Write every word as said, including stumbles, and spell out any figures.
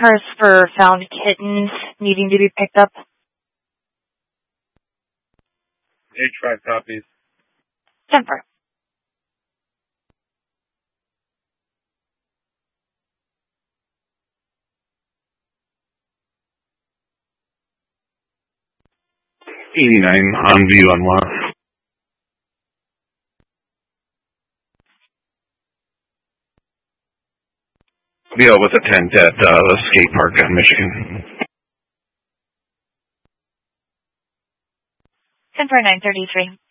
cars for found kittens needing to be picked up. H five copies. ten four. eighty-nine on view on West. Deal with a tent at uh, the skate park in Michigan. ten four nine thirty-three.